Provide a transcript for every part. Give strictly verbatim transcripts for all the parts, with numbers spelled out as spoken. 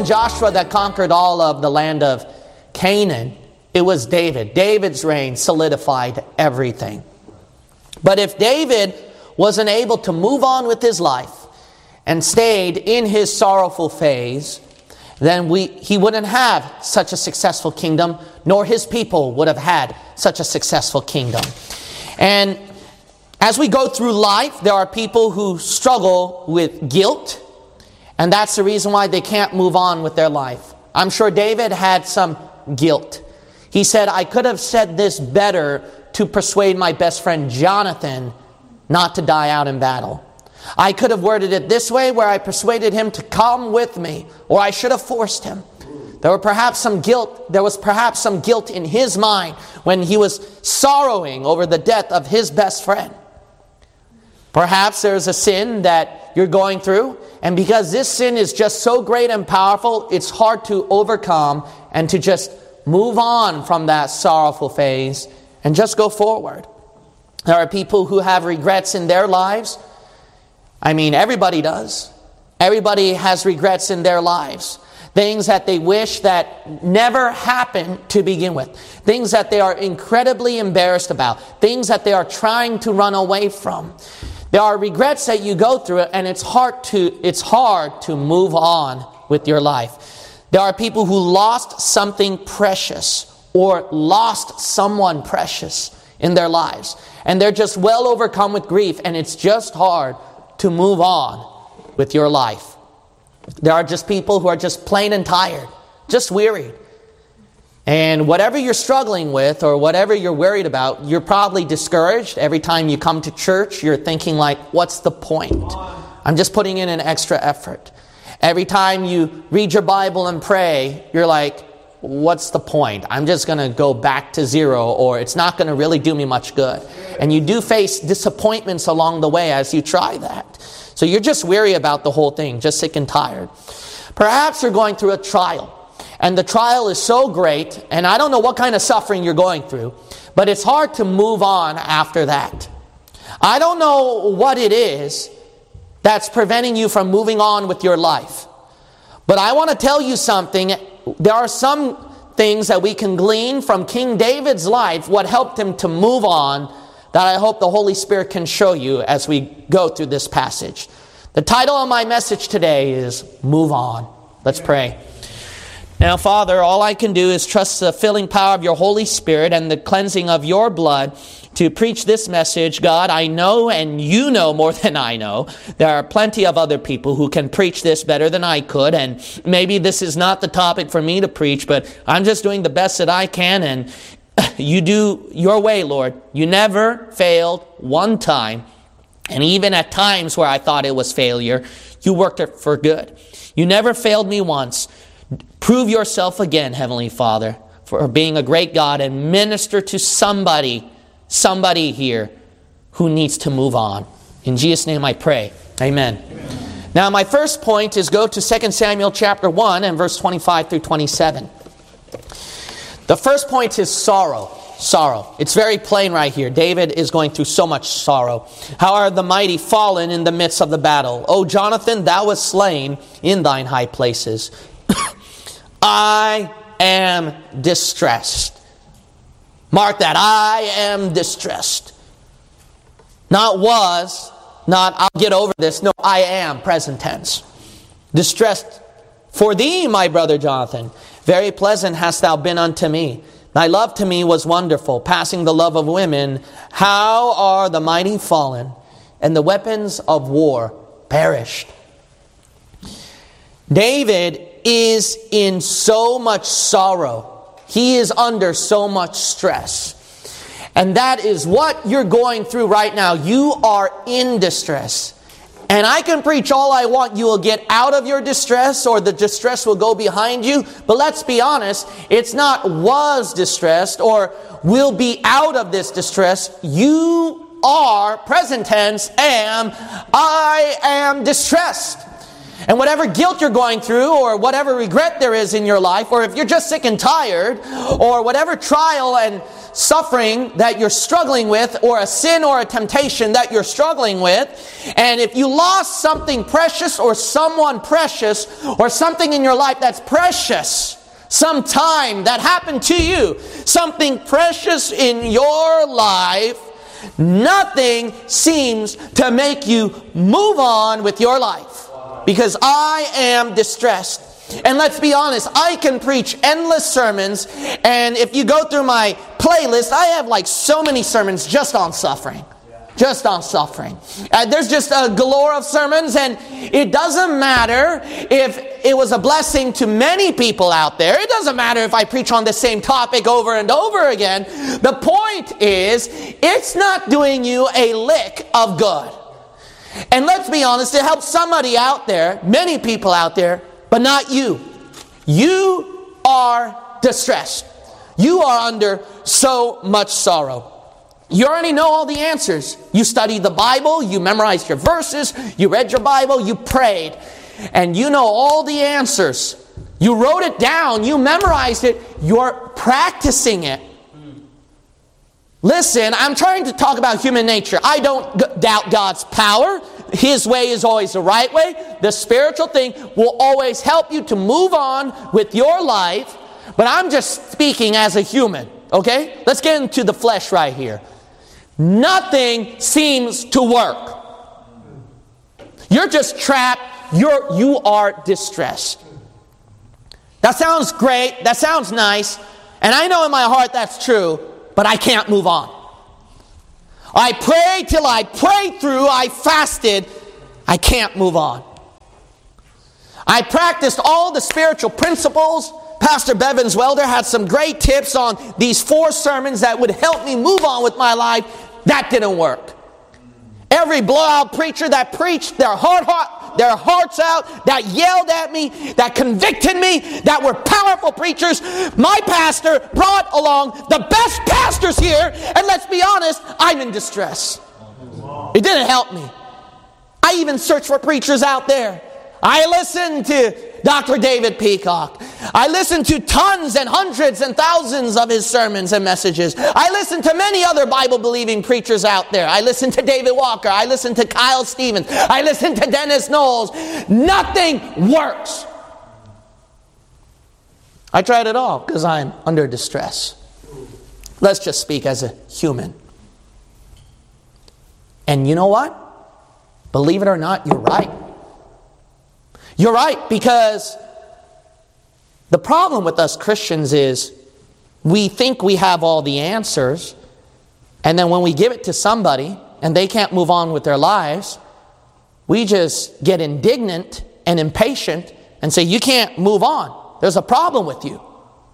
Joshua that conquered all of the land of Canaan. It was David. David's reign solidified everything. But if David wasn't able to move on with his life and stayed in his sorrowful phase, then we, he wouldn't have such a successful kingdom, nor his people would have had such a successful kingdom. And as we go through life, there are people who struggle with guilt, and that's the reason why they can't move on with their life. I'm sure David had some guilt. He said, I could have said this better to persuade my best friend Jonathan not to die out in battle. I could have worded it this way, where I persuaded him to come with me, or I should have forced him. There were perhaps some guilt, there was perhaps some guilt in his mind when he was sorrowing over the death of his best friend. Perhaps there's a sin that you're going through, and because this sin is just so great and powerful, it's hard to overcome and to just move on from that sorrowful phase and just go forward. There are people who have regrets in their lives. I mean, everybody does. Everybody has regrets in their lives. Things that they wish that never happened to begin with. Things that they are incredibly embarrassed about. Things that they are trying to run away from. There are regrets that you go through, and it's hard to it's hard to move on with your life. There are people who lost something precious or lost someone precious in their lives, and they're just well overcome with grief, and it's just hard to move on with your life. There are just people who are just plain and tired, just wearied. And whatever you're struggling with or whatever you're worried about, you're probably discouraged. Every time you come to church, you're thinking like, what's the point? I'm just putting in an extra effort. Every time you read your Bible and pray, you're like, what's the point? I'm just going to go back to zero, or it's not going to really do me much good. And you do face disappointments along the way as you try that. So you're just weary about the whole thing, just sick and tired. Perhaps you're going through a trial, and the trial is so great, and I don't know what kind of suffering you're going through, but it's hard to move on after that. I don't know what it is that's preventing you from moving on with your life. But I want to tell you something. There are some things that we can glean from King David's life, what helped him to move on, that I hope the Holy Spirit can show you as we go through this passage. The title of my message today is Move On. Let's pray. Now, Father, all I can do is trust the filling power of your Holy Spirit and the cleansing of your blood to preach this message. God, I know, and you know more than I know, there are plenty of other people who can preach this better than I could, and maybe this is not the topic for me to preach, but I'm just doing the best that I can, and you do your way, Lord. You never failed one time, and even at times where I thought it was failure, you worked it for good. You never failed me once. Prove yourself again, Heavenly Father, for being a great God, and minister to somebody, somebody here who needs to move on. In Jesus' name I pray. Amen. Amen. Now my first point is go to Second Samuel chapter one and verse twenty-five through twenty-seven. The first point is sorrow. Sorrow. It's very plain right here. David is going through so much sorrow. How are the mighty fallen in the midst of the battle? O Jonathan, thou wast slain in thine high places. I am distressed. Mark that. I am distressed. Not was, not I'll get over this. No, I am, present tense. Distressed for thee, my brother Jonathan. Very pleasant hast thou been unto me. Thy love to me was wonderful, passing the love of women. How are the mighty fallen, and the weapons of war perished. David is in so much sorrow. He is under so much stress. And that is what you're going through right now. You are in distress. And I can preach all I want. You will get out of your distress, or the distress will go behind you. But let's be honest, it's not was distressed or will be out of this distress. You are, present tense, am, I am distressed. And whatever guilt you're going through, or whatever regret there is in your life, or if you're just sick and tired, or whatever trial and suffering that you're struggling with, or a sin or a temptation that you're struggling with, and if you lost something precious or someone precious or something in your life that's precious, some time that happened to you, something precious in your life, nothing seems to make you move on with your life. Because I am distressed. And let's be honest, I can preach endless sermons, and if you go through my playlist, I have like so many sermons just on suffering. Just on suffering. Uh, there's just a galore of sermons, and it doesn't matter if it was a blessing to many people out there. It doesn't matter if I preach on the same topic over and over again. The point is, it's not doing you a lick of good. And let's be honest, it helps somebody out there, many people out there, but not you. You are distressed. You are under so much sorrow. You already know all the answers. You studied the Bible, you memorized your verses, you read your Bible, you prayed, and you know all the answers. You wrote it down, you memorized it, you're practicing it. Listen, I'm trying to talk about human nature. I don't g- doubt God's power. His way is always the right way. The spiritual thing will always help you to move on with your life. But I'm just speaking as a human, okay? Let's get into the flesh right here. Nothing seems to work. You're just trapped. You're, you are distressed. That sounds great. That sounds nice. And I know in my heart that's true. But I can't move on. I prayed till I prayed through. I fasted. I can't move on. I practiced all the spiritual principles. Pastor Bevins Welder had some great tips on these four sermons that would help me move on with my life. That didn't work. Every blowout preacher that preached their heart, heart, their hearts out, that yelled at me, that convicted me, that were powerful preachers, my pastor brought along the best pastors here, and let's be honest, I'm in distress. It didn't help me. I even searched for preachers out there. I listened to Doctor David Peacock. I listened to tons and hundreds and thousands of his sermons and messages. I listened to many other Bible-believing preachers out there. I listened to David Walker. I listened to Kyle Stevens. I listened to Dennis Knowles. Nothing works. I tried it all because I'm under distress. Let's just speak as a human. And you know what? Believe it or not, you're right. You're right, because the problem with us Christians is we think we have all the answers, and then when we give it to somebody and they can't move on with their lives, we just get indignant and impatient and say, you can't move on. There's a problem with you.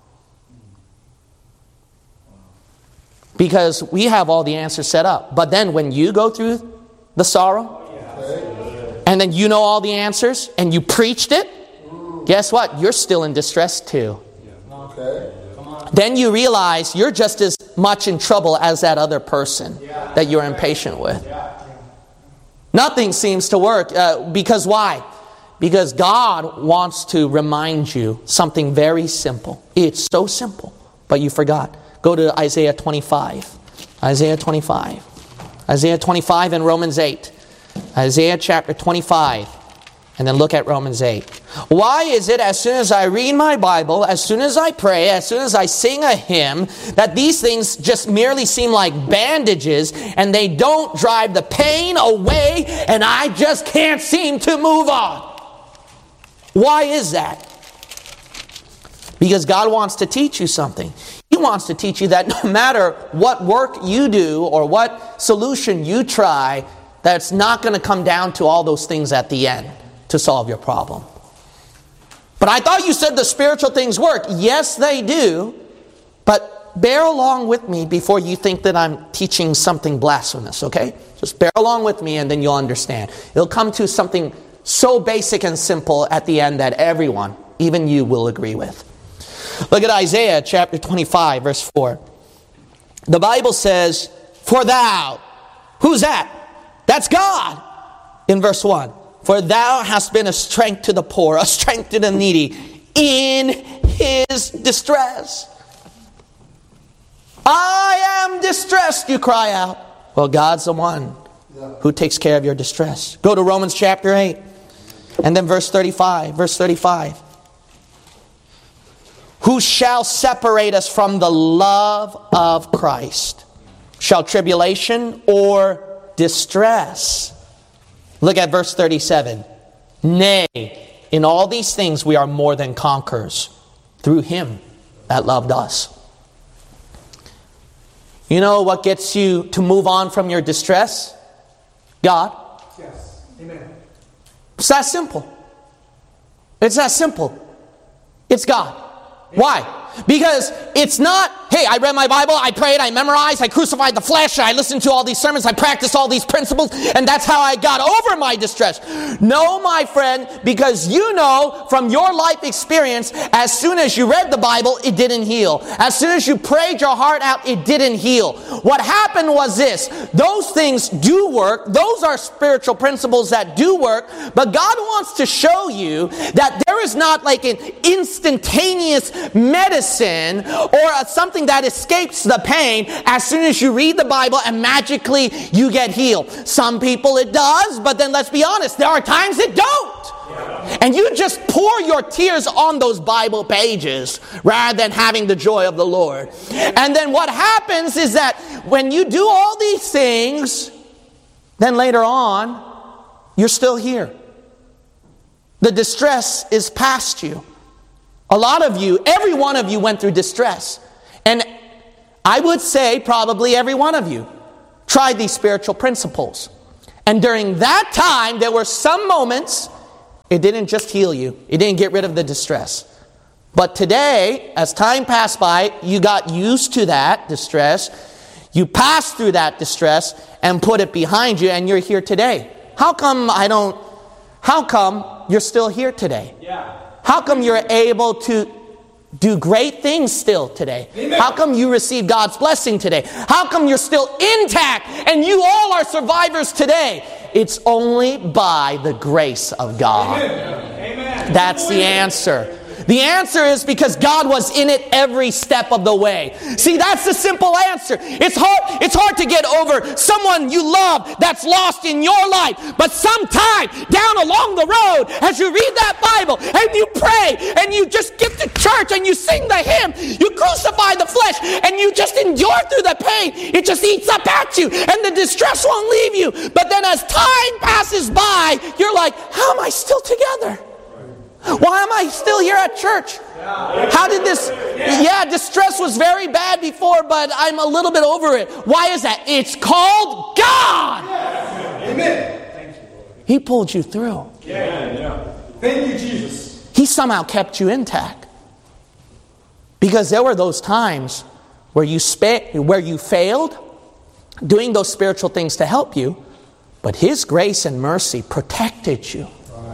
Because we have all the answers set up. But then when you go through the sorrow, and then you know all the answers, and you preached it, guess what? You're still in distress too. Okay. Then you realize you're just as much in trouble as that other person that you're impatient with. Nothing seems to work. Uh, because why? Because God wants to remind you something very simple. It's so simple, but you forgot. Go to Isaiah twenty-five. Isaiah twenty-five. Isaiah twenty-five and Romans eight. Isaiah chapter twenty-five, and then look at Romans eight. Why is it as soon as I read my Bible, as soon as I pray, as soon as I sing a hymn, that these things just merely seem like bandages and they don't drive the pain away and I just can't seem to move on? Why is that? Because God wants to teach you something. He wants to teach you that no matter what work you do or what solution you try, that's not going to come down to all those things at the end to solve your problem. But I thought you said the spiritual things work. Yes, they do. But bear along with me before you think that I'm teaching something blasphemous, okay? Just bear along with me and then you'll understand. It'll come to something so basic and simple at the end that everyone, even you, will agree with. Look at Isaiah chapter twenty-five, verse four. The Bible says, for thou, who's that? That's God. In verse one, for thou hast been a strength to the poor, a strength to the needy, in his distress. I am distressed, you cry out. Well, God's the one who takes care of your distress. Go to Romans chapter eight. And then verse thirty-five. Verse thirty-five. Who shall separate us from the love of Christ? Shall tribulation or distress? Look at verse thirty-seven. Nay, in all these things we are more than conquerors through Him that loved us. You know what gets you to move on from your distress? God. Yes. Amen. It's that simple. It's that simple. It's God. Why? Because it's not, hey, I read my Bible, I prayed, I memorized, I crucified the flesh, I listened to all these sermons, I practiced all these principles, and that's how I got over my distress. No, my friend, because you know from your life experience, as soon as you read the Bible, it didn't heal. As soon as you prayed your heart out, it didn't heal. What happened was this: those things do work, those are spiritual principles that do work, but God wants to show you that there is not like an instantaneous medicine or a, something that escapes the pain as soon as you read the Bible and magically you get healed. Some people it does, but then let's be honest, there are times it don't. Yeah. And you just pour your tears on those Bible pages rather than having the joy of the Lord. And then what happens is that when you do all these things, then later on, you're still here. The distress is past you. A lot of you, every one of you went through distress. And I would say probably every one of you tried these spiritual principles. And during that time, there were some moments, it didn't just heal you. It didn't get rid of the distress. But today, as time passed by, you got used to that distress. You passed through that distress and put it behind you, and you're here today. How come I don't, how come you're still here today? Yeah. How come you're able to do great things still today? Amen. How come you receive God's blessing today? How come you're still intact and you all are survivors today? It's only by the grace of God. Amen. That's the answer. The answer is because God was in it every step of the way. See, that's the simple answer. It's hard, it's hard to get over someone you love that's lost in your life. But sometime down along the road, as you read that Bible and you pray and you just get to church and you sing the hymn, you crucify the flesh and you just endure through the pain. It just eats up at you and the distress won't leave you. But then as time passes by, you're like, how am I still together? Why am I still here at church? How did this... Yeah, distress was very bad before, but I'm a little bit over it. Why is that? It's called God. Amen. He pulled you through. Thank you, Jesus. He somehow kept you intact. Because there were those times where you spa- where you failed doing those spiritual things to help you, but His grace and mercy protected you.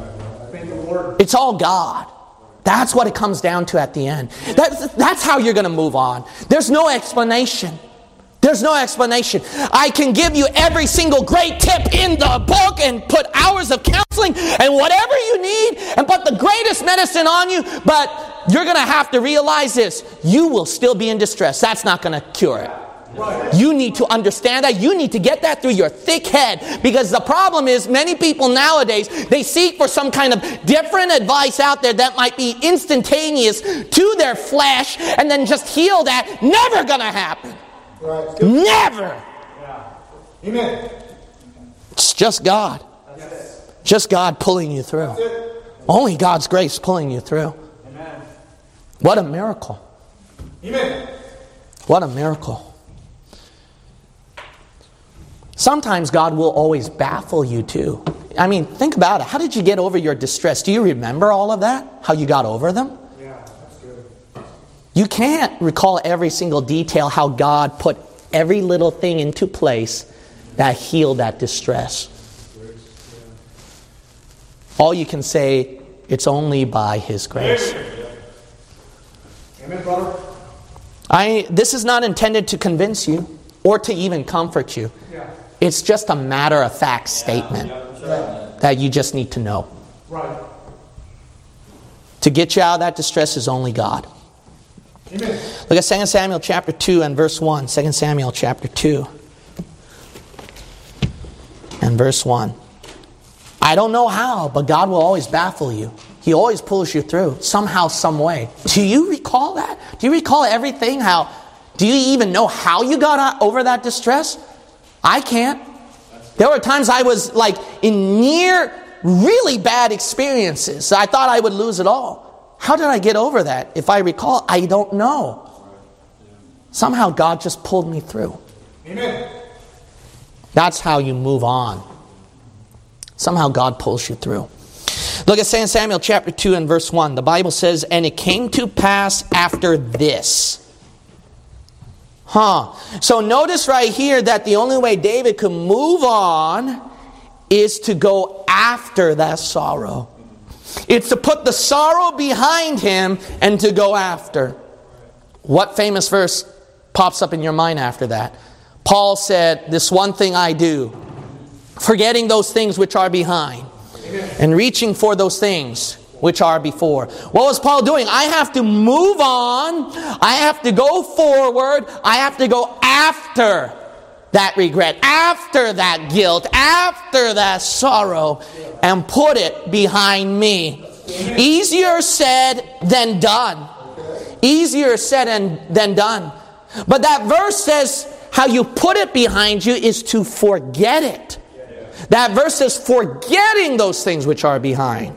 It's all God. That's what it comes down to at the end. That's, that's how you're going to move on. There's no explanation. There's no explanation. I can give you every single great tip in the book and put hours of counseling and whatever you need and put the greatest medicine on you, but you're going to have to realize this. You will still be in distress. That's not going to cure it. You need to understand that. You need to get that through your thick head. Because the problem is many people nowadays, they seek for some kind of different advice out there that might be instantaneous to their flesh and then just heal that. Never going to happen. Right. Never. Yeah. Amen. It's just God. Yes. Just God pulling you through. Only God's grace pulling you through. Amen. What a miracle. Amen. What a miracle. Sometimes God will always baffle you too. I mean, think about it. How did you get over your distress? Do you remember all of that? How you got over them? Yeah, that's good. You can't recall every single detail how God put every little thing into place that healed that distress. All you can say, it's only by His grace. Amen, brother. I, this is not intended to convince you or to even comfort you. Yeah. It's just a matter-of-fact statement yeah. that you just need to know. Right. To get you out of that distress is only God. Amen. Look at Second Samuel chapter two and verse one. Second Samuel chapter two and verse one. I don't know how, but God will always baffle you. He always pulls you through, somehow, some way. Do you recall that? Do you recall everything? How? Do you even know how you got over that distress? I can't. There were times I was like in near really bad experiences. I thought I would lose it all. How did I get over that? If I recall, I don't know. Somehow God just pulled me through. Amen. That's how you move on. Somehow God pulls you through. Look at Second Samuel chapter two and verse one. The Bible says, and it came to pass after this. Huh. So notice right here that the only way David could move on is to go after that sorrow. It's to put the sorrow behind him and to go after. What famous verse pops up in your mind after that? Paul said, this one thing I do, forgetting those things which are behind and reaching for those things which are before. What was Paul doing? I have to move on. I have to go forward. I have to go after that regret, after that guilt, after that sorrow, and put it behind me. Easier said than done. Easier said than done. But that verse says how you put it behind you is to forget it. That verse says forgetting those things which are behind.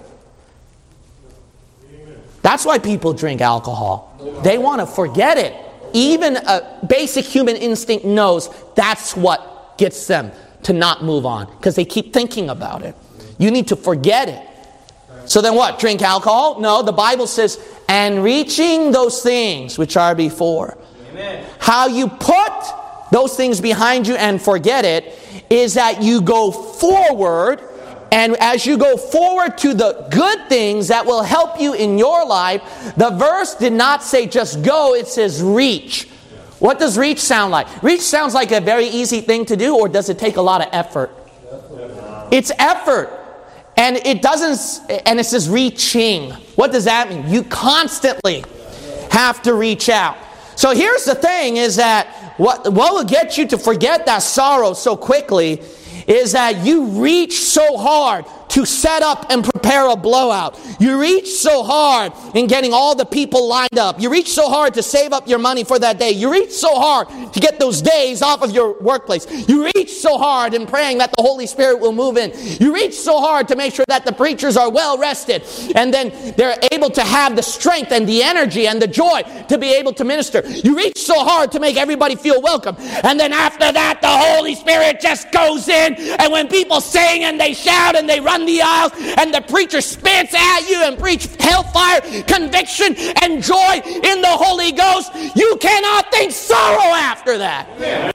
That's why people drink alcohol. They want to forget it. Even a basic human instinct knows that's what gets them to not move on, because they keep thinking about it. You need to forget it. So then what? Drink alcohol? No, the Bible says, and reaching those things which are before. Amen. How you put those things behind you and forget it is that you go forward. And as you go forward to the good things that will help you in your life, the verse did not say just go, it says reach. What does reach sound like? Reach sounds like a very easy thing to do, or does it take a lot of effort? It's effort. And it doesn't, and it says reaching. What does that mean? You constantly have to reach out. So here's the thing, is that what, what will get you to forget that sorrow so quickly is that you reach so hard to set up and prepare a blowout. You reach so hard in getting all the people lined up. You reach so hard to save up your money for that day. You reach so hard to get those days off of your workplace. You reach so hard in praying that the Holy Spirit will move in. You reach so hard to make sure that the preachers are well rested, and then they're able to have the strength and the energy and the joy to be able to minister. You reach so hard to make everybody feel welcome. And then after that, the Holy Spirit just goes in, and when people sing and they shout and they run the aisles and the preacher spits at you and preach hellfire, conviction, and joy in the Holy Ghost, you cannot think sorrow after that.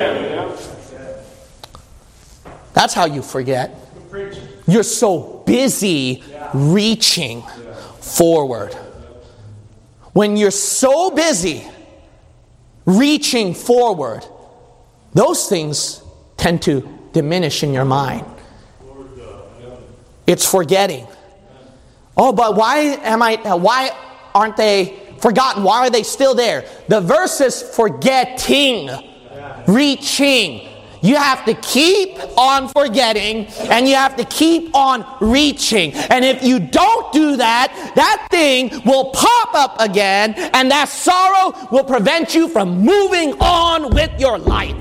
That's how you forget. You're so busy reaching forward. When you're so busy reaching forward, those things tend to diminish in your mind. It's forgetting. Oh, but why am I? Why aren't they forgotten? Why are they still there? The verse is forgetting, reaching. You have to keep on forgetting, and you have to keep on reaching. And if you don't do that, that thing will pop up again, and that sorrow will prevent you from moving on with your life.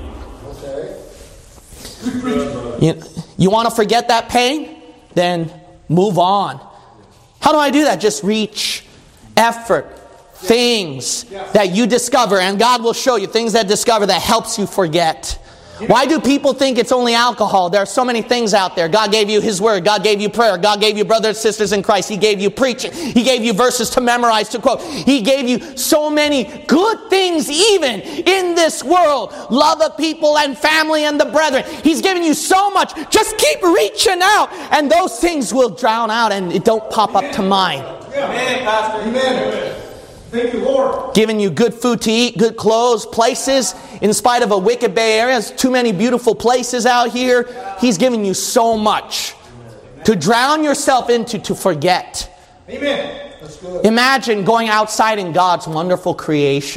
You, you want to forget that pain? Then move on. How do I do that? Just reach, effort, things that you discover, and God will show you things that discover that helps you forget. Why do people think it's only alcohol? There are so many things out there. God gave you His Word. God gave you prayer. God gave you brothers and sisters in Christ. He gave you preaching. He gave you verses to memorize, to quote. He gave you so many good things even in this world. Love of people and family and the brethren. He's given you so much. Just keep reaching out, and those things will drown out and it don't pop up to mind. Amen, Pastor. Amen. Thank you, Lord. Giving you good food to eat, good clothes, places. In spite of a wicked Bay Area, there's too many beautiful places out here. He's giving you so much to drown yourself into, to forget. Amen. That's good. Imagine going outside in God's wonderful creation.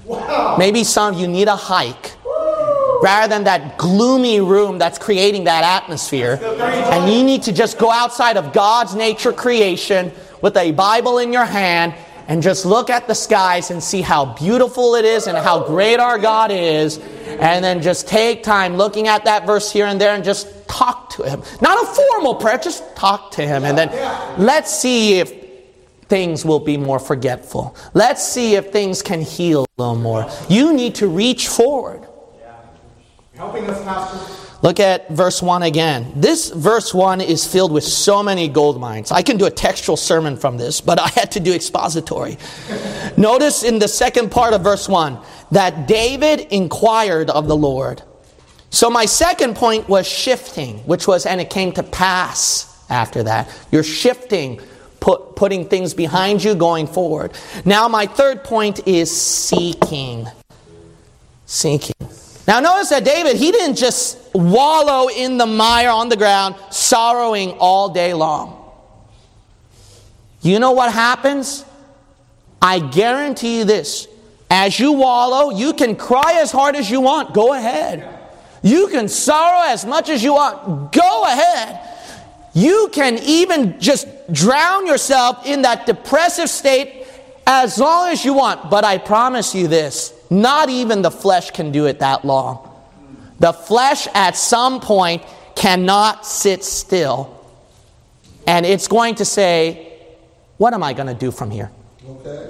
Wow. Maybe some of you need a hike. Rather than that gloomy room that's creating that atmosphere. And you need to just go outside of God's nature creation with a Bible in your hand and just look at the skies and see how beautiful it is and how great our God is. And then just take time looking at that verse here and there and just talk to Him. Not a formal prayer, just talk to Him. And then let's see if things will be more forgetful. Let's see if things can heal a little more. You need to reach forward. Helping us, Pastor. Look at verse one again. This verse one is filled with so many gold mines. I can do a textual sermon from this, but I had to do expository. Notice in the second part of verse one that David inquired of the Lord. So my second point was shifting, which was, and it came to pass after that. You're shifting, put, putting things behind you, going forward. Now my third point is seeking. Seeking. Now notice that David, he didn't just wallow in the mire on the ground, sorrowing all day long. You know what happens? I guarantee you this. As you wallow, you can cry as hard as you want. Go ahead. You can sorrow as much as you want. Go ahead. You can even just drown yourself in that depressive state as long as you want. But I promise you this. Not even the flesh can do it that long. The flesh at some point cannot sit still. And it's going to say, what am I going to do from here? Okay.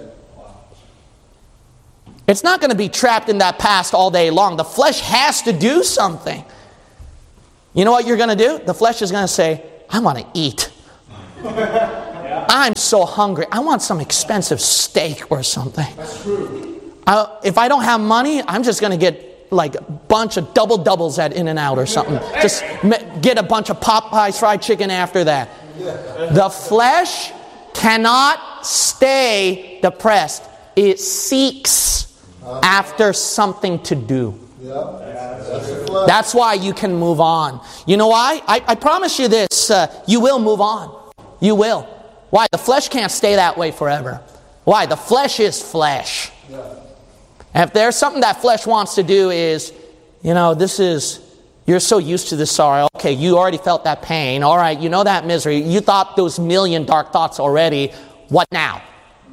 It's not going to be trapped in that past all day long. The flesh has to do something. You know what you're going to do? The flesh is going to say, I want to eat. I'm so hungry. I want some expensive steak or something. That's true. I, if I don't have money, I'm just going to get like a bunch of double doubles at In-N-Out or something. Just get a bunch of Popeyes fried chicken after that. The flesh cannot stay depressed. It seeks after something to do. That's why you can move on. You know why? I, I promise you this. Uh, you will move on. You will. Why? The flesh can't stay that way forever. Why? The flesh is flesh. And if there's something that flesh wants to do is, you know, this is, you're so used to this sorrow. Okay, you already felt that pain. All right, you know that misery. You thought those million dark thoughts already. What now?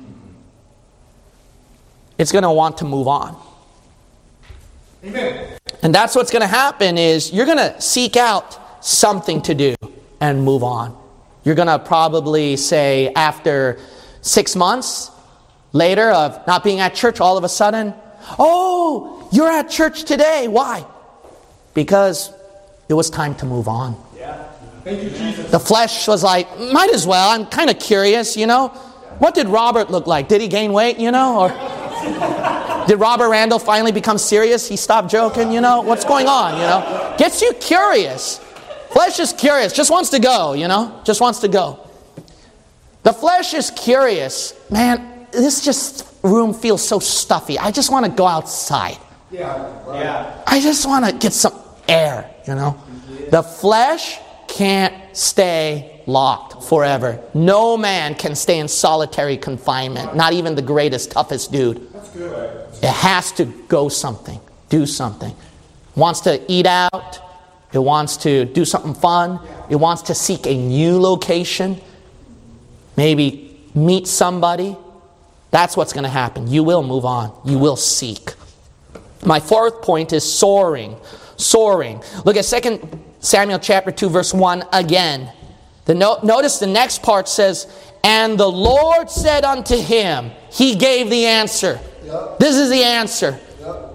It's going to want to move on. Amen. And that's what's going to happen is you're going to seek out something to do and move on. You're going to probably say after six months later of not being at church, all of a sudden, oh, you're at church today. Why? Because it was time to move on. Yeah. Thank you, Jesus. The flesh was like, might as well. I'm kind of curious, you know. What did Robert look like? Did he gain weight, you know? Or did Robert Randall finally become serious? He stopped joking, you know? What's going on, you know? Gets you curious. Flesh is curious. Just wants to go, you know? Just wants to go. The flesh is curious. Man, this just room feels so stuffy. I just want to go outside. Yeah. Yeah. I just want to get some air, you know. The flesh can't stay locked forever. No man can stay in solitary confinement. Not even the greatest, toughest dude. That's good. It has to go something, do something. It wants to eat out. It wants to do something fun. It wants to seek a new location. Maybe meet somebody. That's what's going to happen. You will move on. You will seek. My fourth point is soaring. Soaring. Look at Second Samuel chapter two, verse one again. The no- notice the next part says, and the Lord said unto him, he gave the answer. Yep. This is the answer. Yep.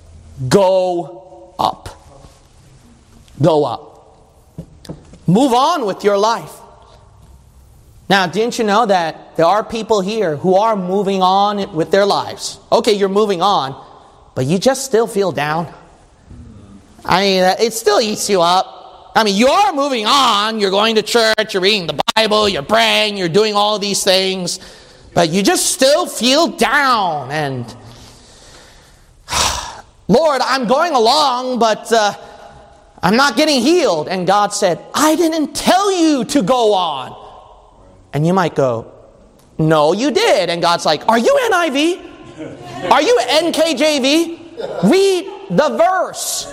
Go up. Go up. Move on with your life. Now, didn't you know that there are people here who are moving on with their lives? Okay, you're moving on, but you just still feel down. I mean, it still eats you up. I mean, you are moving on. You're going to church, you're reading the Bible, you're praying, you're doing all these things, but you just still feel down. And, Lord, I'm going along, but uh, I'm not getting healed. And God said, I didn't tell you to go on. And you might go, no, you did. And God's like, are you N I V? Are you N K J V? Read the verse.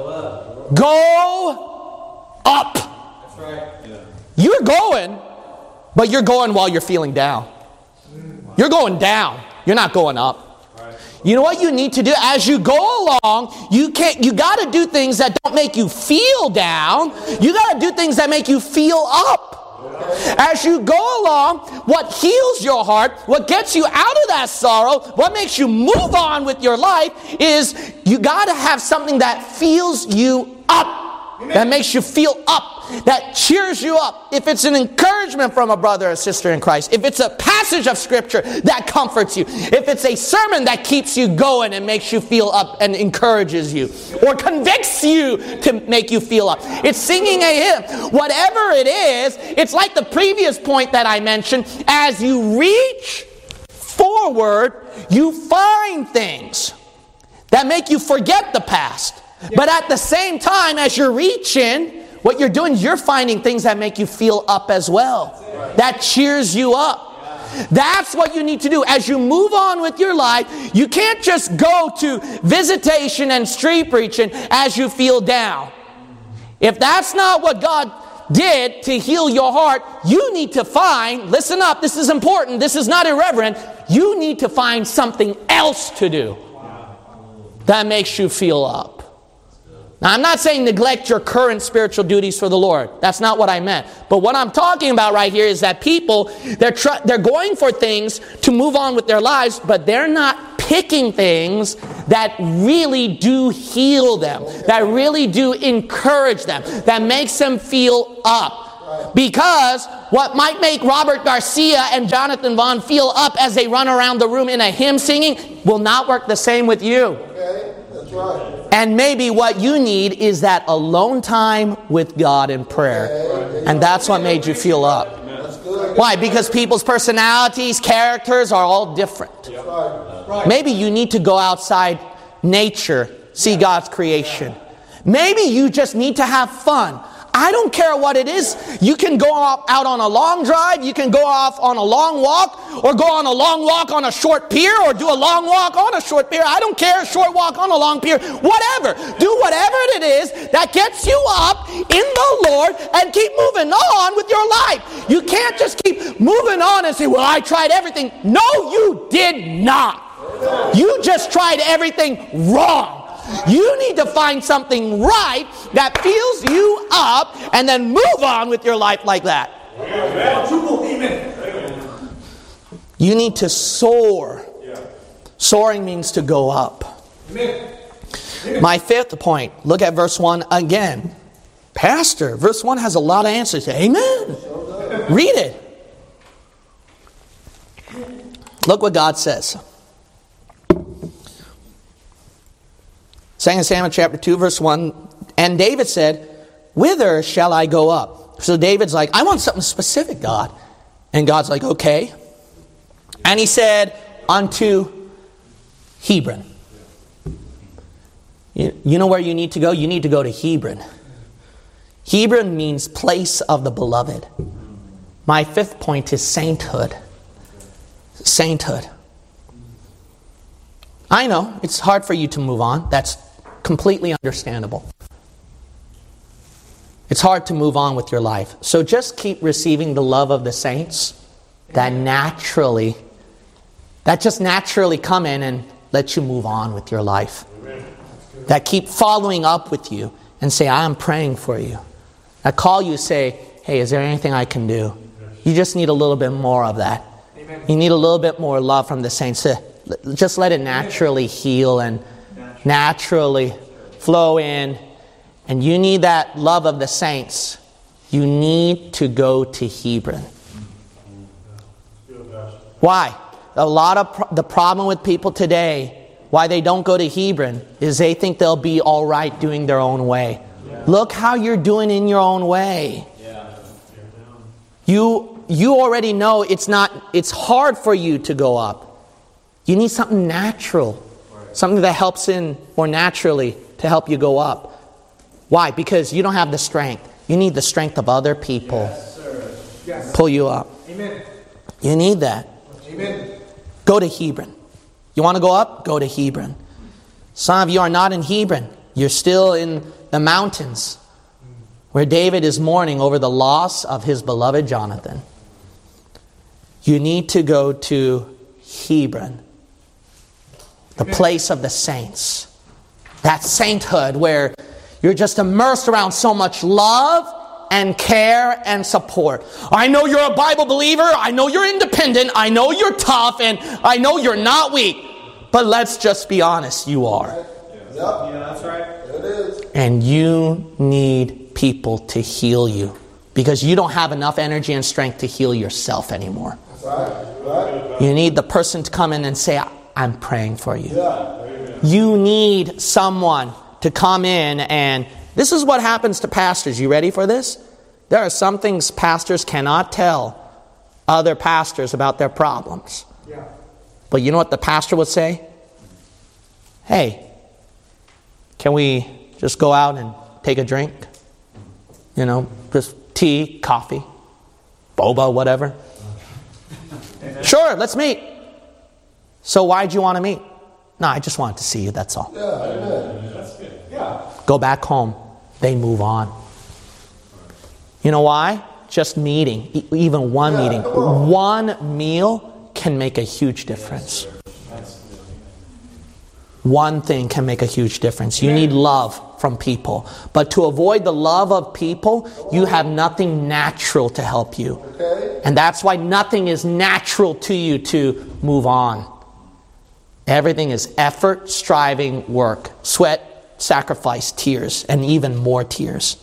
Go up. That's right. You're going, but you're going while you're feeling down. You're going down. You're not going up. You know what you need to do as you go along? You can't. You got to do things that don't make you feel down. You got to do things that make you feel up. As you go along, what heals your heart, what gets you out of that sorrow, what makes you move on with your life is you got to have something that feels you up, that makes you feel up, that cheers you up. If it's an encouragement from a brother or sister in Christ, if it's a passage of Scripture that comforts you, if it's a sermon that keeps you going and makes you feel up and encourages you, or convicts you to make you feel up, it's singing a hymn. Whatever it is, it's like the previous point that I mentioned. As you reach forward, you find things that make you forget the past. But at the same time, as you're reaching, what you're doing is you're finding things that make you feel up as well. That cheers you up. That's what you need to do. As you move on with your life, you can't just go to visitation and street preaching as you feel down. If that's not what God did to heal your heart, you need to find, listen up, this is important, this is not irreverent, you need to find something else to do that makes you feel up. Now, I'm not saying neglect your current spiritual duties for the Lord. That's not what I meant. But what I'm talking about right here is that people, they're tr- they're going for things to move on with their lives, but they're not picking things that really do heal them, that really do encourage them, that makes them feel up. Because what might make Robert Garcia and Jonathan Vaughn feel up as they run around the room in a hymn singing will not work the same with you. Okay, that's right. And maybe what you need is that alone time with God in prayer. And that's what made you feel up. Why? Because people's personalities, characters are all different. Maybe you need to go outside nature, see God's creation. Maybe you just need to have fun. I don't care what it is. You can go out on a long drive, you can go off on a long walk, or go on a long walk on a short pier, or do a long walk on a short pier. I don't care, a short walk on a long pier. Whatever. Do whatever it is that gets you up in the Lord and keep moving on with your life. You can't just keep moving on and say, well, I tried everything. No, you did not. You just tried everything wrong. You need to find something right that fills you up and then move on with your life like that. You need to soar. Soaring means to go up. My fifth point, look at verse one again. Pastor, verse one has a lot of answers. Amen. Read it. Look what God says. Second Samuel chapter two, verse one. And David said, whither shall I go up? So David's like, I want something specific, God. And God's like, okay. And he said, unto Hebron. You, you know where you need to go? You need to go to Hebron. Hebron means place of the beloved. My fifth point is sainthood. Sainthood. I know, it's hard for you to move on. That's completely understandable. It's hard to move on with your life. So just keep receiving the love of the saints that naturally, that just naturally come in and let you move on with your life. That keep following up with you and say, I'm praying for you. That call you, say, hey, is there anything I can do? You just need a little bit more of that. You need a little bit more love from the saints. Just let it naturally heal and naturally flow in. And you need that love of the saints. You need to go to Hebron. Why? A lot of pro- the problem with people today, why they don't go to Hebron, is they think they'll be all right doing their own way. Look how you're doing in your own way. You you already know it's not. It's hard for you to go up. You need something natural, something that helps in more naturally to help you go up. Why? Because you don't have the strength. You need the strength of other people. Yes, sir. Yes. Pull you up. Amen. You need that. Amen. Go to Hebron. You want to go up? Go to Hebron. Some of you are not in Hebron. You're still in the mountains where David is mourning over the loss of his beloved Jonathan. You need to go to Hebron, the place of the saints. That sainthood where you're just immersed around so much love and care and support. I know you're a Bible believer. I know you're independent. I know you're tough. And I know you're not weak. But let's just be honest, you are. Yep. Yeah, that's right. It is. And you need people to heal you because you don't have enough energy and strength to heal yourself anymore. That's right. Right. You need the person to come in and say, I'm praying for you. Yeah. You need someone to come in, and this is what happens to pastors. You ready for this? There are some things pastors cannot tell other pastors about their problems. Yeah. But you know what the pastor would say? Hey, can we just go out and take a drink? You know, just tea, coffee, boba, whatever. Sure, let's meet. So why'd you want to meet? No, I just wanted to see you, that's all. Yeah, amen. That's good. Yeah. Go back home. They move on. You know why? Just meeting, e- even one Yeah, meeting, come on. one meal can make a huge difference. One thing can make a huge difference. You need love from people. But to avoid the love of people, you have nothing natural to help you. Okay. And that's why nothing is natural to you to move on. Everything is effort, striving, work, sweat, sacrifice, tears, and even more tears.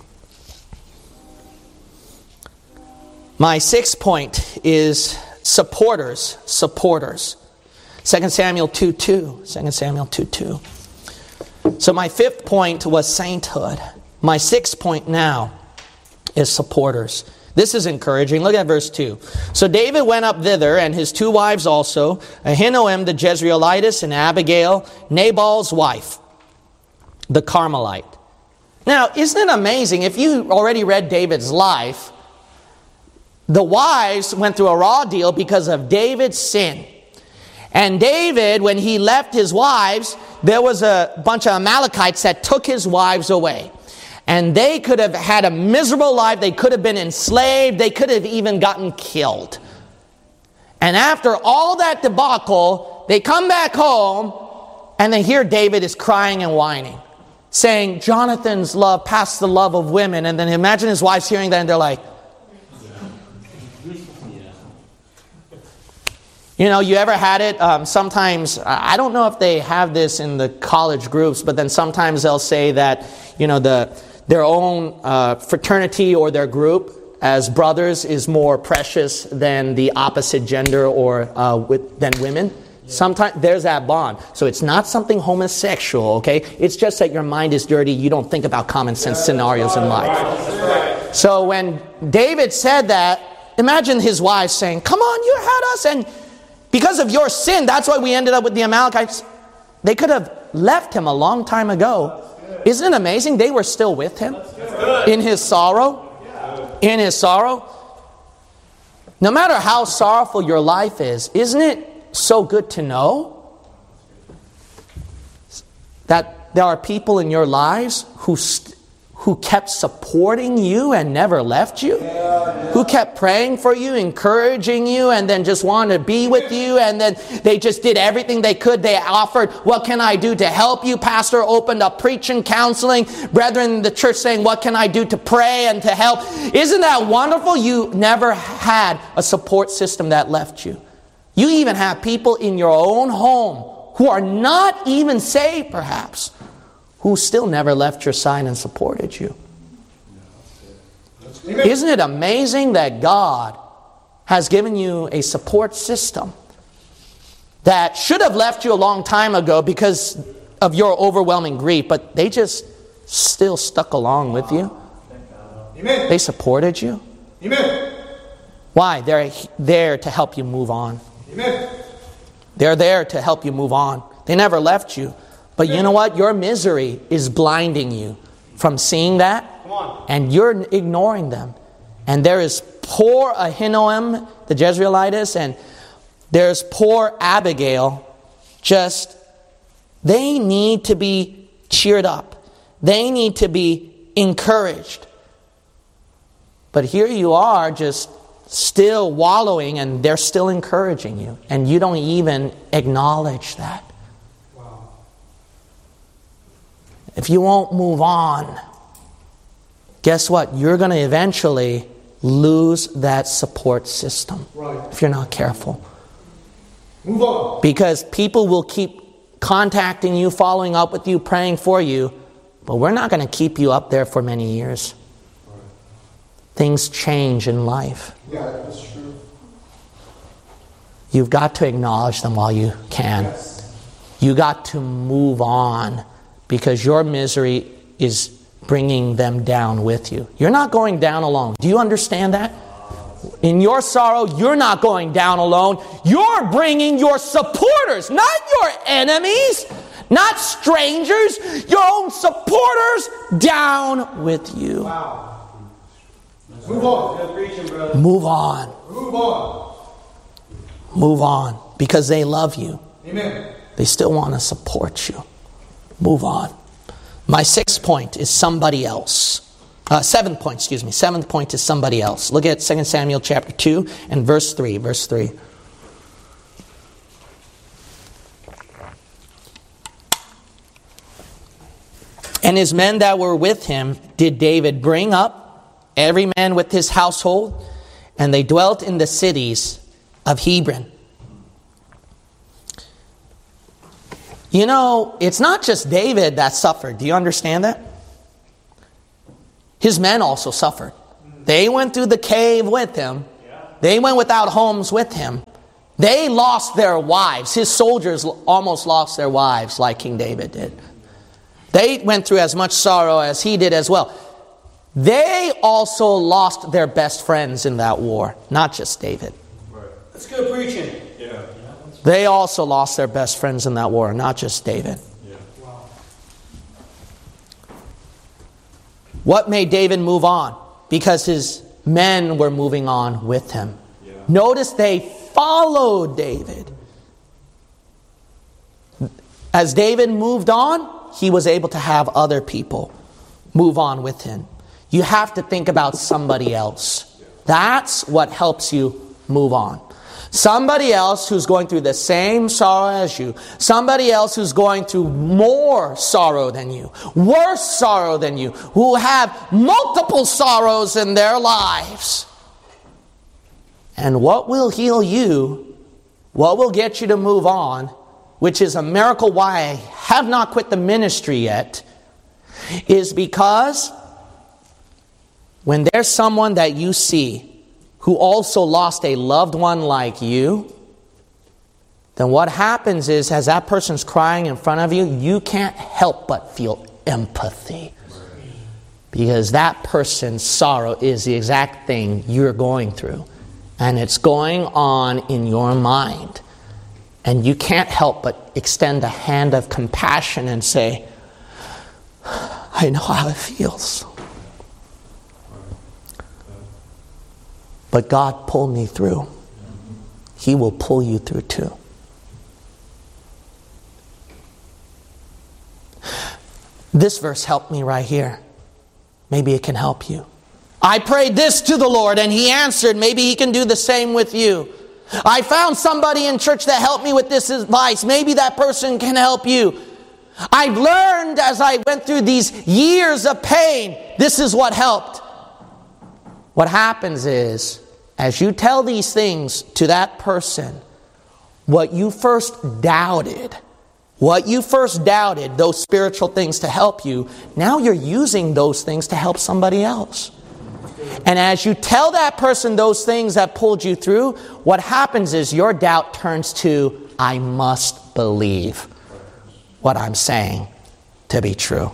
My sixth point is supporters, supporters. Second Samuel two two. Second Samuel two two. So my fifth point was sainthood. My sixth point now is supporters. This is encouraging. Look at verse two. So David went up thither, and his two wives also, Ahinoam the Jezreelitess, and Abigail, Nabal's wife, the Carmelite. Now, isn't it amazing? If you already read David's life, the wives went through a raw deal because of David's sin. And David, when he left his wives, there was a bunch of Amalekites that took his wives away. And they could have had a miserable life. They could have been enslaved. They could have even gotten killed. And after all that debacle, they come back home and they hear David is crying and whining, saying, Jonathan's love passed the love of women. And then imagine his wives hearing that and they're like, you know, you ever had it? Um, sometimes, I don't know if they have this in the college groups, but then sometimes they'll say that, you know, the their own uh, fraternity or their group as brothers is more precious than the opposite gender or uh, with, than women. Sometimes there's that bond. So it's not something homosexual, okay? It's just that your mind is dirty. You don't think about common sense scenarios in life. So when David said that, imagine his wife saying, come on, you had us, and because of your sin, that's why we ended up with the Amalekites. They could have left him a long time ago. Isn't it amazing? They were still with him in his sorrow. In his sorrow. No matter how sorrowful your life is, isn't it so good to know that there are people in your lives who st- who kept supporting you and never left you? Who kept praying for you, encouraging you, and then just wanted to be with you, and then they just did everything they could. They offered, what can I do to help you? Pastor opened up preaching, counseling. Brethren in the church saying, what can I do to pray and to help? Isn't that wonderful? You never had a support system that left you. You even have people in your own home who are not even saved, perhaps, who still never left your side and supported you. Isn't it amazing that God has given you a support system that should have left you a long time ago because of your overwhelming grief, but they just still stuck along with you? Amen. They supported you. Amen. Why? They're there to help you move on. Amen. They're there to help you move on. They never left you. But you know what? Your misery is blinding you from seeing that. And you're ignoring them. And there is poor Ahinoam, the Jezreelitess, and there's poor Abigail, just, they need to be cheered up. They need to be encouraged. But here you are just still wallowing and they're still encouraging you. And you don't even acknowledge that. Wow. If you won't move on, guess what? You're going to eventually lose that support system. Right. If you're not careful. Move on. Because people will keep contacting you, following up with you, praying for you. But we're not going to keep you up there for many years. Right. Things change in life. Yeah, that's true. You've got to acknowledge them while you can. Yes. You got to move on because your misery is bringing them down with you. You're not going down alone. Do you understand that? In your sorrow, you're not going down alone. You're bringing your supporters, not your enemies, not strangers, your own supporters down with you. Wow. Move on. Good preaching, brother. Move on. Move on. Move on because they love you. Amen. They still want to support you. Move on. My sixth point is somebody else. Uh, seventh point, excuse me. Seventh point is somebody else. Look at Second Samuel chapter two and verse three. Verse three. And his men that were with him did David bring up, every man with his household, and they dwelt in the cities of Hebron. You know, it's not just David that suffered. Do you understand that? His men also suffered. They went through the cave with him. They went without homes with him. They lost their wives. His soldiers almost lost their wives like King David did. They went through as much sorrow as he did as well. They also lost their best friends in that war, not just David. That's good preaching. Yeah. They also lost their best friends in that war, not just David. Yeah. Wow. What made David move on? Because his men were moving on with him. Yeah. Notice they followed David. As David moved on, he was able to have other people move on with him. You have to think about somebody else. That's what helps you move on. Somebody else who's going through the same sorrow as you. Somebody else who's going through more sorrow than you. Worse sorrow than you. Who have multiple sorrows in their lives. And what will heal you, what will get you to move on, which is a miracle why I have not quit the ministry yet, is because when there's someone that you see who also lost a loved one like you, then what happens is, as that person's crying in front of you, you can't help but feel empathy. Because that person's sorrow is the exact thing you're going through. And it's going on in your mind. And you can't help but extend a hand of compassion and say, I know how it feels. But God pulled me through. He will pull you through too. This verse helped me right here. Maybe it can help you. I prayed this to the Lord and He answered. Maybe He can do the same with you. I found somebody in church that helped me with this advice. Maybe that person can help you. I've learned as I went through these years of pain, this is what helped. What happens is, as you tell these things to that person, what you first doubted, what you first doubted, those spiritual things to help you, now you're using those things to help somebody else. And as you tell that person those things that pulled you through, what happens is your doubt turns to, I must believe what I'm saying to be true.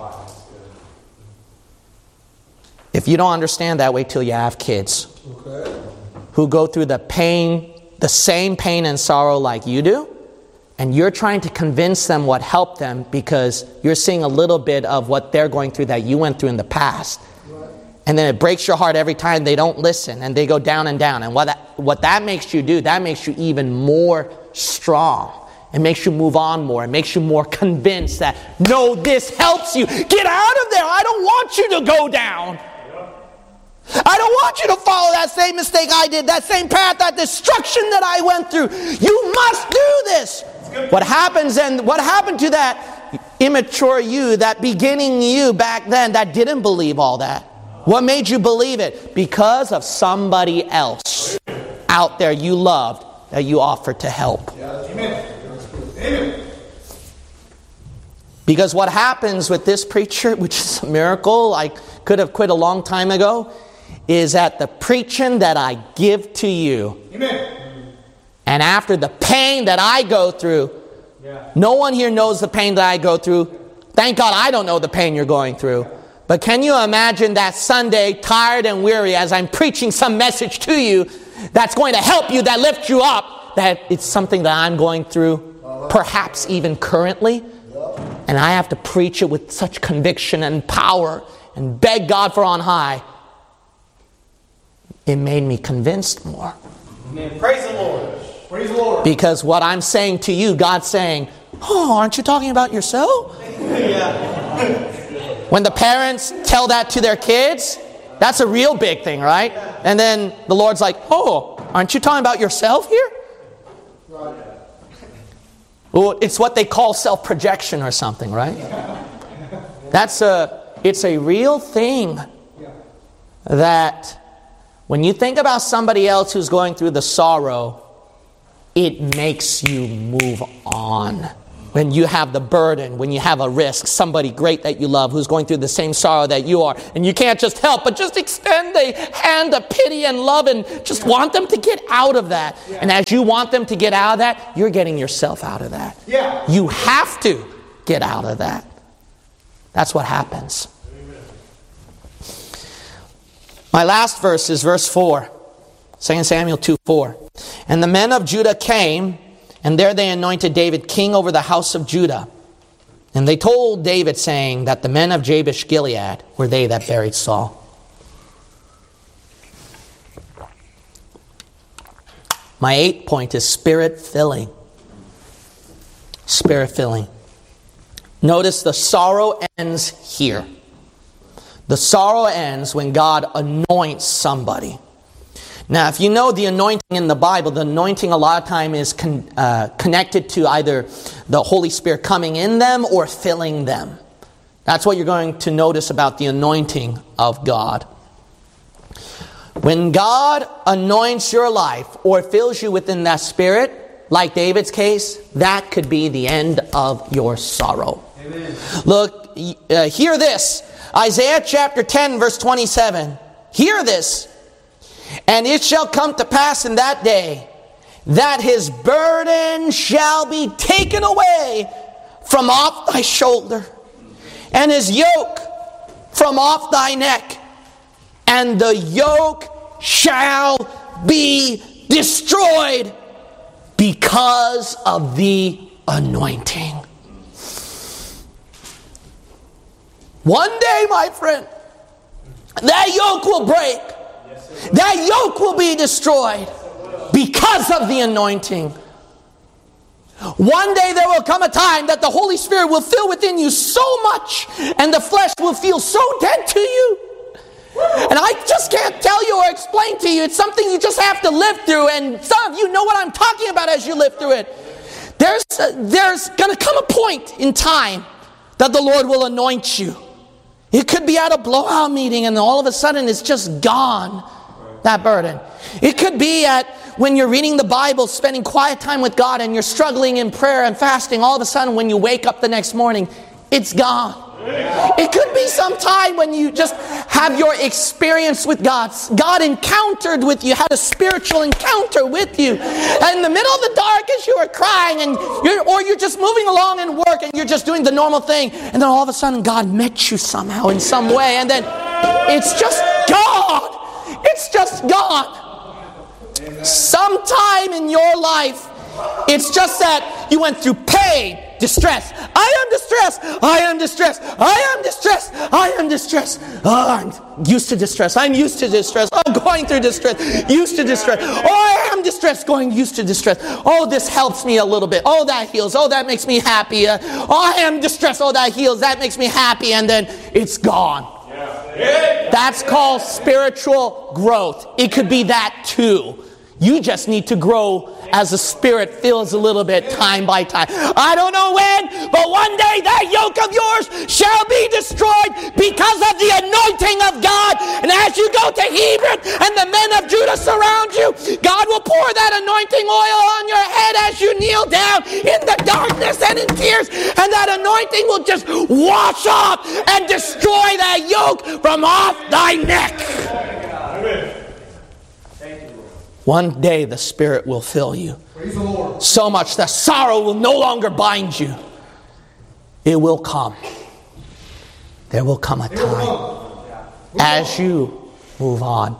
If you don't understand that, wait till you have kids. Okay. Who go through the pain, the same pain and sorrow like you do, and you're trying to convince them what helped them because you're seeing a little bit of what they're going through that you went through in the past. Right. And then it breaks your heart every time they don't listen and they go down and down. And what that, what that makes you do, that makes you even more strong It makes you move on more. It makes you more convinced that, no, this helps you. Get out of there. I don't want you to go down. I don't want you to follow that same mistake I did, that same path, that destruction that I went through. You must do this. What happens and what happened to that immature you, that beginning you back then that didn't believe all that? What made you believe it? Because of somebody else out there you loved that you offered to help. Amen. Amen. Because what happens with this preacher, which is a miracle, I could have quit a long time ago, is that the preaching that I give to you, Amen. and after the pain that I go through, Yeah. no one here knows the pain that I go through. Thank God I don't know the pain you're going through. But can you imagine that Sunday, tired and weary, as I'm preaching some message to you that's going to help you, that lifts you up, that it's something that I'm going through, perhaps even currently, and I have to preach it with such conviction and power and beg God for on high. It made me convinced more. Amen. Praise the Lord. Praise the Lord. Because what I'm saying to you, God's saying, oh, aren't you talking about yourself? Yeah. When the parents tell that to their kids, that's a real big thing, right? And then the Lord's like, oh, aren't you talking about yourself here? Well, it's what they call self-projection or something, right? That's a, it's a real thing that when you think about somebody else who's going through the sorrow, it makes you move on. When you have the burden, when you have a risk, somebody great that you love who's going through the same sorrow that you are, and you can't just help, but just extend a hand of pity and love and just want them to get out of that. Yeah. And as you want them to get out of that, you're getting yourself out of that. Yeah. You have to get out of that. That's what happens. My last verse is verse four. Second Samuel two four. And the men of Judah came, and there they anointed David king over the house of Judah. And they told David, saying that the men of Jabesh Gilead were they that buried Saul. My eighth point is spirit filling. Spirit filling. Notice the sorrow ends here. The sorrow ends when God anoints somebody. Now, if you know the anointing in the Bible, the anointing a lot of time is con, uh, connected to either the Holy Spirit coming in them or filling them. That's what you're going to notice about the anointing of God. When God anoints your life or fills you within that Spirit, like David's case, that could be the end of your sorrow. Amen. Look, uh, hear this. Isaiah chapter ten, verse twenty-seven. Hear this. And it shall come to pass in that day that his burden shall be taken away from off thy shoulder, and his yoke from off thy neck, and the yoke shall be destroyed because of the anointing. One day, my friend, that yoke will break. That yoke will be destroyed because of the anointing. One day there will come a time that the Holy Spirit will fill within you so much and the flesh will feel so dead to you. And I just can't tell you or explain to you. It's something you just have to live through, and some of you know what I'm talking about as you live through it. There's, uh, there's going to come a point in time that the Lord will anoint you. It could be at a blowout meeting and all of a sudden it's just gone, that burden. It could be at when you're reading the Bible, spending quiet time with God, and you're struggling in prayer and fasting. All of a sudden when you wake up the next morning, it's gone. It could be some time when you just have your experience with God. God encountered with you, had a spiritual encounter with you. And in the middle of the dark as you were crying, and you're, or you're just moving along in work and you're just doing the normal thing. And then all of a sudden God met you somehow in some way. And then it's just gone. It's just gone. Sometime in your life, It's just that you went through pain, distress. I am distressed. I am distressed. I am distressed. I am distressed. Oh, I'm used to distress. I'm used to distress. I'm going through distress. Used to distress. Oh, I am distressed. Going used to distress. Oh, this helps me a little bit. Oh, that heals. Oh, that makes me happy. Uh, oh, I am distressed. Oh, that heals. That makes me happy. And then it's gone. That's called spiritual growth. It could be that too. You just need to grow as the Spirit fills a little bit time by time. I don't know when, but one day that yoke of yours shall be destroyed because of the anointing of God. And as you go to Hebron and the men of Judah surround you, God will pour that anointing oil on your head as you kneel down in the darkness and in tears. And that anointing will just wash off and destroy that yoke from off thy neck. Amen. One day the Spirit will fill you. Praise the Lord. So much that sorrow will no longer bind you. It will come. There will come a time as you move on.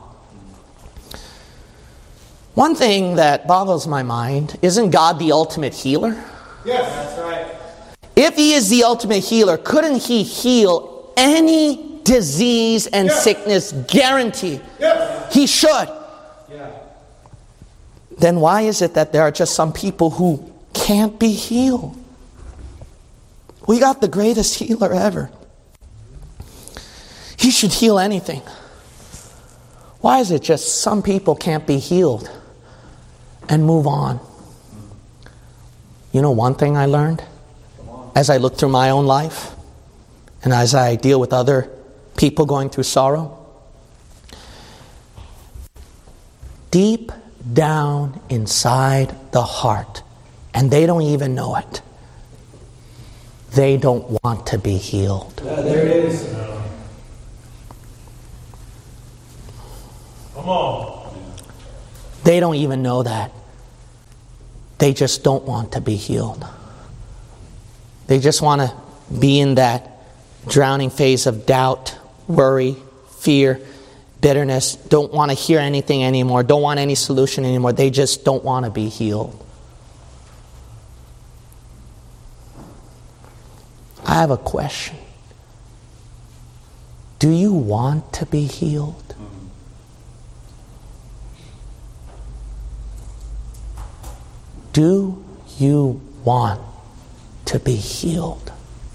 One thing that boggles my mind, isn't God the ultimate healer? Yes, that's right. If He is the ultimate healer, couldn't He heal any disease and yes. sickness? Guarantee. Yes. He should. Yeah. Then why is it that there are just some people who can't be healed? We got the greatest healer ever. He should heal anything. Why is it just some people can't be healed and move on? You know one thing I learned as I look through my own life and as I deal with other people going through sorrow? Deep down inside the heart, and they don't even know it, they don't want to be healed. Yeah, there it is. Come on. They don't even know that. They just don't want to be healed. They just want to be in that drowning phase of doubt, worry, fear, bitterness, don't want to hear anything anymore, don't want any solution anymore. They just don't want to be healed. I have a question. Do you want to be healed? Do you want to be healed?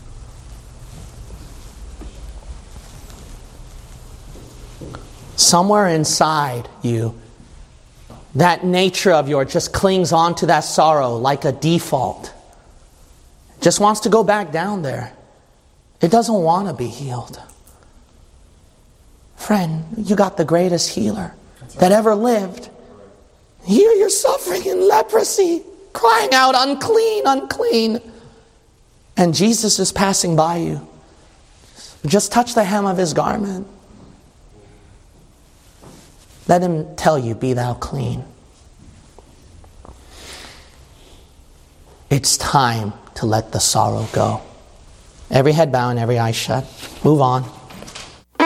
Somewhere inside you, that nature of yours just clings on to that sorrow like a default. Just wants to go back down there. It doesn't want to be healed. Friend, you got the greatest healer that ever lived. Here you're suffering in leprosy, crying out, unclean, unclean. And Jesus is passing by you. Just touch the hem of His garment. Let Him tell you, be thou clean. It's time to let the sorrow go. Every head bowed and every eye shut. Move on.